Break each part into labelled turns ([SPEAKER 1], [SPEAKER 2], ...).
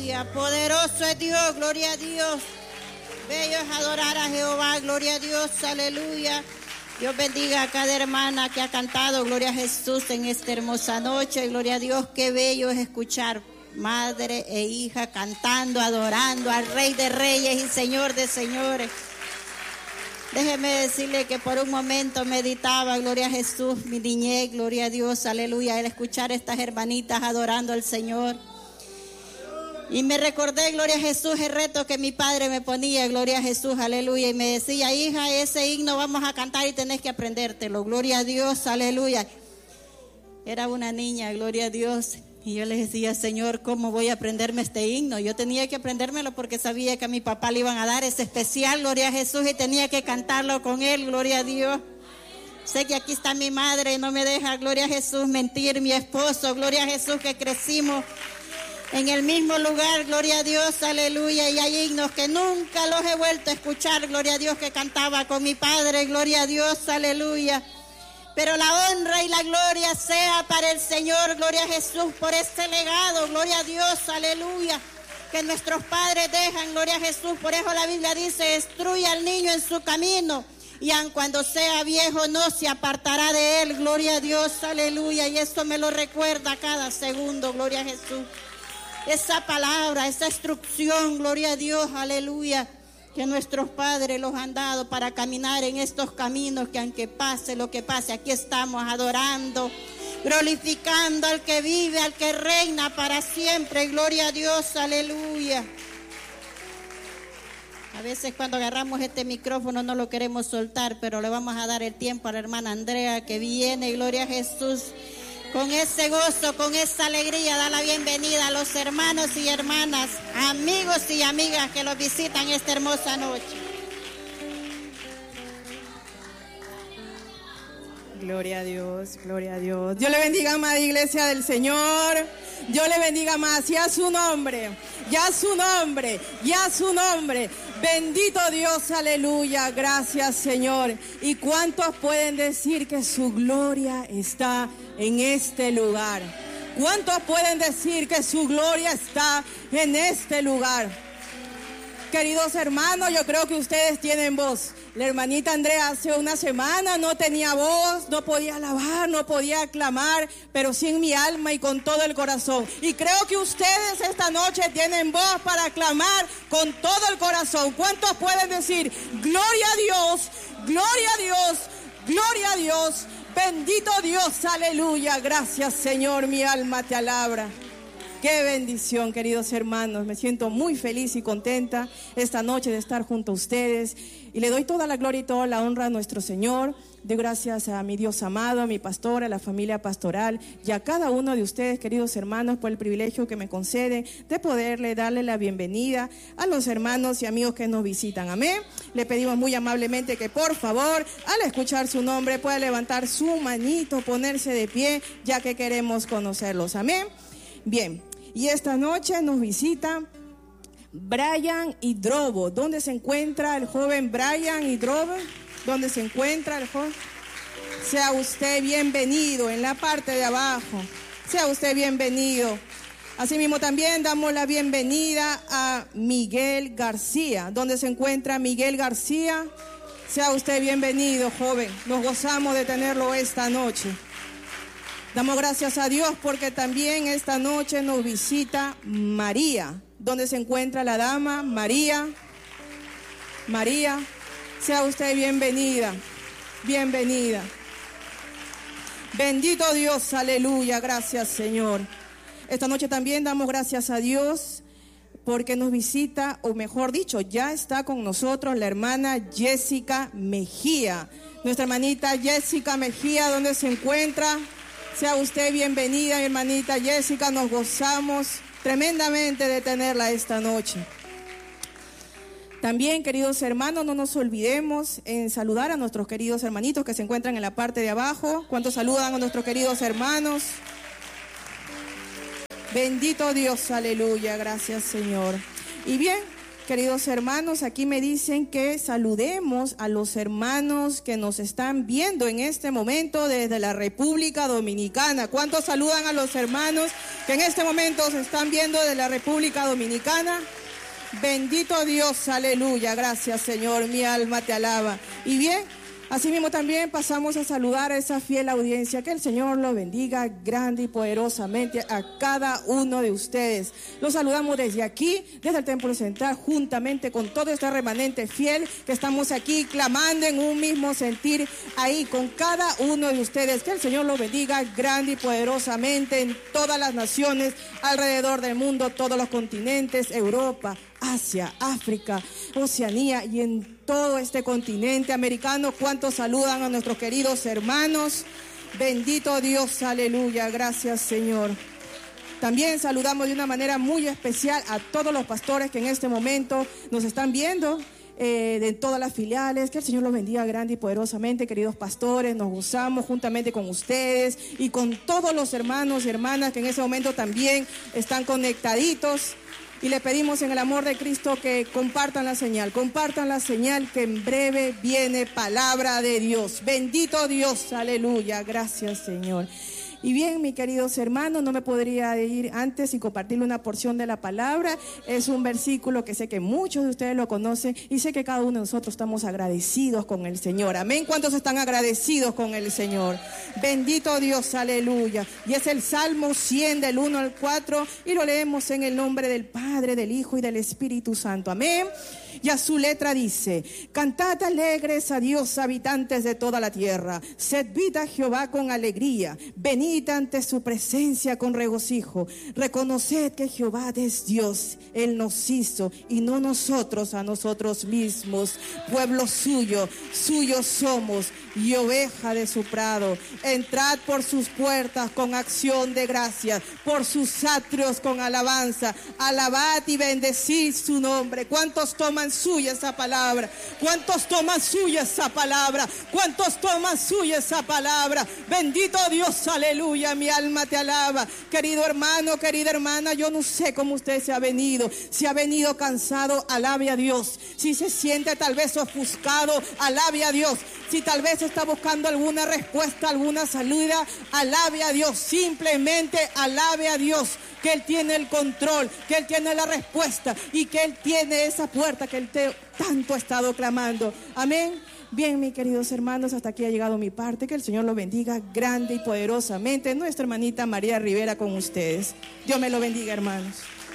[SPEAKER 1] aleluya. Poderoso es Dios, gloria a Dios. Bello es adorar a Jehová, gloria a Dios, aleluya. Dios bendiga a cada hermana que ha cantado, gloria a Jesús en esta hermosa noche. Gloria a Dios, qué bello es escuchar madre e hija cantando, adorando al Rey de Reyes y Señor de Señores. Déjeme decirle que por un momento meditaba, gloria a Jesús, mi niñez, gloria a Dios, aleluya, al escuchar a estas hermanitas adorando al Señor. Y me recordé, gloria a Jesús, el reto que mi padre me ponía, gloria a Jesús, aleluya. Y me decía, hija, ese himno vamos a cantar y tenés que aprendértelo, gloria a Dios, aleluya. Era una niña, gloria a Dios. Y yo le decía, Señor, ¿cómo voy a aprenderme este himno? Yo tenía que aprendérmelo porque sabía que a mi papá le iban a dar ese especial, gloria a Jesús, y tenía que cantarlo con él, gloria a Dios. Sé que aquí está mi madre y no me deja, gloria a Jesús, mentir, mi esposo, gloria a Jesús, que crecimos en el mismo lugar, gloria a Dios, aleluya. Y hay himnos que nunca los he vuelto a escuchar, gloria a Dios, que cantaba con mi padre, gloria a Dios, aleluya. Pero la honra y la gloria sea para el Señor, gloria a Jesús, por este legado, gloria a Dios, aleluya, que nuestros padres dejan, gloria a Jesús. Por eso la Biblia dice, instruye al niño en su camino, y aun cuando sea viejo no se apartará de él, gloria a Dios, aleluya. Y eso me lo recuerda cada segundo, gloria a Jesús. Esa palabra, esa instrucción, gloria a Dios, aleluya, que nuestros padres los han dado para caminar en estos caminos, que aunque pase lo que pase, aquí estamos adorando, glorificando al que vive, al que reina para siempre, gloria a Dios, aleluya. A veces cuando agarramos este micrófono no lo queremos soltar, pero le vamos a dar el tiempo a la hermana Andrea que viene, gloria a Jesús. Con ese gozo, con esa alegría, da la bienvenida a los hermanos y hermanas, amigos y amigas que los visitan esta hermosa noche.
[SPEAKER 2] Gloria a Dios, gloria a Dios. Dios le bendiga, amada iglesia del Señor. Dios le bendiga más. Y a su nombre, ya su nombre, ya su nombre. Bendito Dios, aleluya. Gracias, Señor. ¿Y cuántos pueden decir que su gloria está en este lugar? ¿Cuántos pueden decir que su gloria está en este lugar? Queridos hermanos, yo creo que ustedes tienen voz. La hermanita Andrea hace una semana no tenía voz, no podía alabar, no podía aclamar, pero sí en mi alma y con todo el corazón. Y creo que ustedes esta noche tienen voz para aclamar con todo el corazón. ¿Cuántos pueden decir, gloria a Dios, gloria a Dios, gloria a Dios, bendito Dios, aleluya? Gracias, Señor, mi alma te alabra. Qué bendición, queridos hermanos. Me siento muy feliz y contenta esta noche de estar junto a ustedes. Y le doy toda la gloria y toda la honra a nuestro Señor. Doy gracias a mi Dios amado, a mi pastor, a la familia pastoral y a cada uno de ustedes, queridos hermanos, por el privilegio que me conceden de poderle darle la bienvenida a los hermanos y amigos que nos visitan. Amén. Le pedimos muy amablemente que por favor, al escuchar su nombre, pueda levantar su manito, ponerse de pie, ya que queremos conocerlos. Amén. Bien, y esta noche nos visita Brian Hidrobo. ¿Dónde se encuentra el joven Brian Hidrobo? ¿Dónde se encuentra el joven? Sea usted bienvenido en la parte de abajo. Sea usted bienvenido. Asimismo también damos la bienvenida a Miguel García. ¿Dónde se encuentra Miguel García? Sea usted bienvenido, joven. Nos gozamos de tenerlo esta noche. Damos gracias a Dios porque también esta noche nos visita María. ¿Dónde se encuentra la dama? María. María, sea usted bienvenida. Bienvenida. Bendito Dios, aleluya. Gracias, Señor. Esta noche también damos gracias a Dios porque nos visita, o mejor dicho, ya está con nosotros la hermana Jessica Mejía. Nuestra hermanita Jessica Mejía, ¿dónde se encuentra? Sea usted bienvenida, mi hermanita Jessica. Nos gozamos tremendamente de tenerla esta noche. También, queridos hermanos, no nos olvidemos en saludar a nuestros queridos hermanitos que se encuentran en la parte de abajo. ¿Cuántos saludan a nuestros queridos hermanos? Bendito Dios, aleluya, gracias, Señor. Y bien, Queridos hermanos, aquí me dicen que saludemos a los hermanos que nos están viendo en este momento desde la República Dominicana. ¿Cuántos saludan a los hermanos que en este momento se están viendo desde la República Dominicana? Bendito Dios, aleluya, gracias Señor, mi alma te alaba. Y bien, así mismo también pasamos a saludar a esa fiel audiencia. Que el Señor lo bendiga grande y poderosamente a cada uno de ustedes. Los saludamos desde aquí, desde el Templo Central, juntamente con todo este remanente fiel que estamos aquí clamando en un mismo sentir ahí con cada uno de ustedes. Que el Señor lo bendiga grande y poderosamente en todas las naciones alrededor del mundo, todos los continentes, Europa, Asia, África, Oceanía y en todo este continente americano. ¿Cuántos saludan a nuestros queridos hermanos? Bendito Dios, aleluya, gracias Señor. También saludamos de una manera muy especial a todos los pastores que en este momento nos están viendo de todas las filiales. Que el Señor los bendiga grande y poderosamente, queridos pastores. Nos gozamos juntamente con ustedes y con todos los hermanos y hermanas que en ese momento también están conectaditos. Y le pedimos en el amor de Cristo que compartan la señal que en breve viene palabra de Dios. Bendito Dios, aleluya, gracias Señor. Y bien, mis queridos hermanos, no me podría ir antes sin compartirle una porción de la palabra. Es un versículo que sé que muchos de ustedes lo conocen y sé que cada uno de nosotros estamos agradecidos con el Señor. Amén. ¿Cuántos están agradecidos con el Señor? Bendito Dios, aleluya. Y es el Salmo 100 del 1 al 4 y lo leemos en el nombre del Padre, del Hijo y del Espíritu Santo. Amén. Y a su letra dice: cantad alegres a Dios, habitantes de toda la tierra. Servid a Jehová con alegría. Venid ante su presencia con regocijo. Reconoced que Jehová es Dios. Él nos hizo y no nosotros a nosotros mismos. Pueblo suyo, suyos somos y oveja de su prado. Entrad por sus puertas con acción de gracias, por sus atrios con alabanza. Alabad y bendecid su nombre. ¿Cuántos toman suya esa palabra? ¿Cuántos toman suya esa palabra? ¿Cuántos toman suya esa palabra? Bendito Dios, aleluya, mi alma te alaba. Querido hermano, querida hermana, yo no sé cómo usted se ha venido. Si ha venido cansado, alabe a Dios. Si se siente tal vez ofuscado, alabe a Dios. Si tal vez está buscando alguna respuesta, alguna salida, alabe a Dios. Simplemente alabe a Dios, que Él tiene el control, que Él tiene la respuesta y que Él tiene esa puerta que Él tanto ha estado clamando. Amén. Bien, mis queridos hermanos, hasta aquí ha llegado mi parte. Que el Señor lo bendiga grande y poderosamente. Nuestra hermanita María Rivera con ustedes. Dios me lo bendiga, hermanos.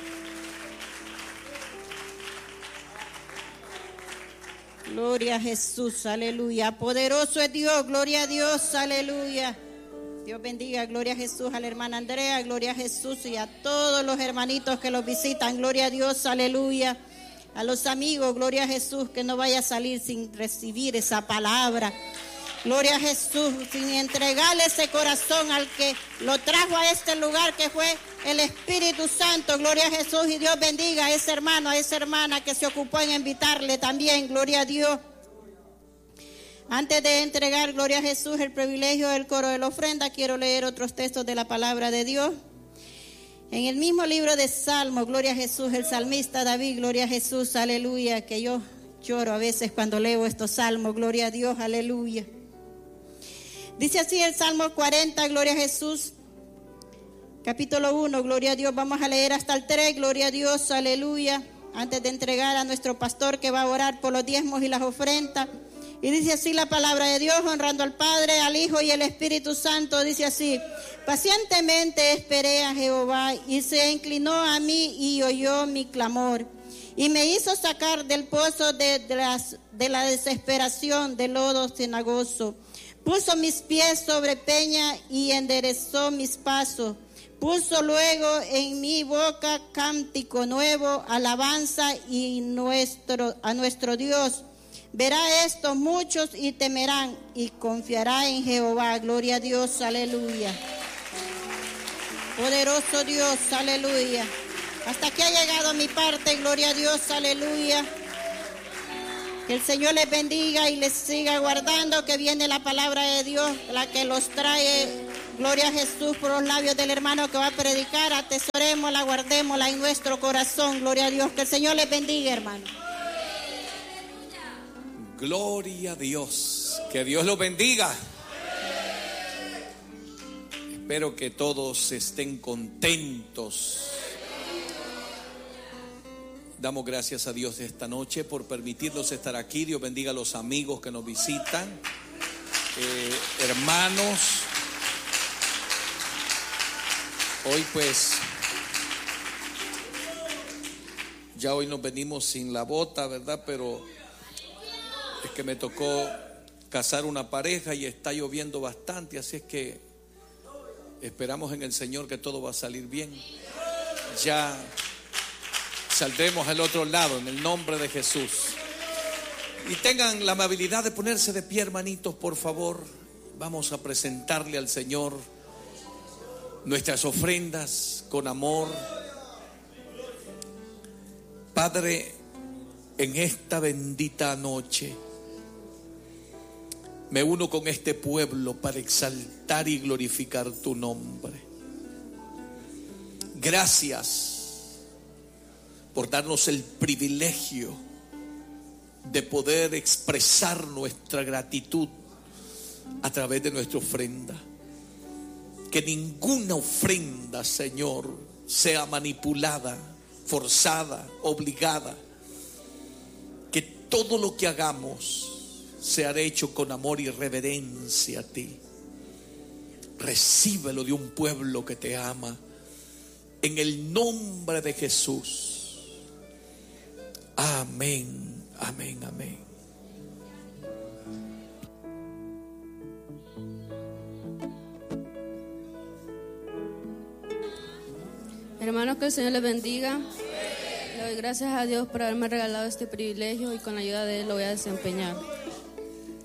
[SPEAKER 1] Gloria a Jesús, aleluya. Poderoso es Dios, gloria a Dios, aleluya. Dios bendiga, gloria a Jesús, a la hermana Andrea, gloria a Jesús y a todos los hermanitos que los visitan, gloria a Dios, aleluya. A los amigos, gloria a Jesús, que no vaya a salir sin recibir esa palabra. Gloria a Jesús, sin entregarle ese corazón al que lo trajo a este lugar, que fue el Espíritu Santo. Gloria a Jesús y Dios bendiga a ese hermano, a esa hermana que se ocupó en invitarle también, gloria a Dios. Antes de entregar, gloria a Jesús, el privilegio del coro de la ofrenda, quiero leer otros textos de la palabra de Dios. En el mismo libro de Salmos, gloria a Jesús, el salmista David, gloria a Jesús, aleluya, que yo lloro a veces cuando leo estos salmos, gloria a Dios, aleluya. Dice así el Salmo 40, gloria a Jesús, capítulo 1, gloria a Dios, vamos a leer hasta el 3, gloria a Dios, aleluya, antes de entregar a nuestro pastor que va a orar por los diezmos y las ofrendas. Y dice así la palabra de Dios, honrando al Padre, al Hijo y al Espíritu Santo. Dice así: pacientemente esperé a Jehová y se inclinó a mí y oyó mi clamor. Y me hizo sacar del pozo de la desesperación, del lodo cenagoso. Puso mis pies sobre peña y enderezó mis pasos. Puso luego en mi boca cántico nuevo, alabanza a nuestro Dios. Verá esto muchos y temerán y confiará en Jehová. Gloria a Dios, aleluya. Poderoso Dios, aleluya. Hasta aquí ha llegado mi parte, gloria a Dios, aleluya. Que el Señor les bendiga y les siga guardando, que viene la palabra de Dios, la que los trae Gloria a Jesús por los labios del hermano que va a predicar. Atesorémosla, guardémosla en nuestro corazón. Gloria a Dios. Que el Señor les bendiga, hermano.
[SPEAKER 3] Gloria a Dios. Que Dios los bendiga. Espero que todos estén contentos. Damos gracias a Dios esta noche por permitirnos estar aquí. Dios bendiga a los amigos que nos visitan, hermanos. Hoy pues, ya hoy nos venimos sin la bota, ¿verdad? Pero es que me tocó casar una pareja y está lloviendo bastante, así es que esperamos en el Señor que todo va a salir bien. Ya saldremos al otro lado en el nombre de Jesús. Y tengan la amabilidad de ponerse de pie, hermanitos, por favor. Vamos a presentarle al Señor nuestras ofrendas con amor. Padre, en esta bendita noche me uno con este pueblo para exaltar y glorificar tu nombre. Gracias por darnos el privilegio de poder expresar nuestra gratitud a través de nuestra ofrenda. Que ninguna ofrenda, Señor, sea manipulada, forzada, obligada. Que todo lo que hagamos sea hecho con amor y reverencia a ti. Recíbelo de un pueblo que te ama. En el nombre de Jesús. Amén, amén, amén.
[SPEAKER 4] Hermanos, que el Señor les bendiga. Le doy gracias a Dios por haberme regalado este privilegio y con la ayuda de Él lo voy a desempeñar.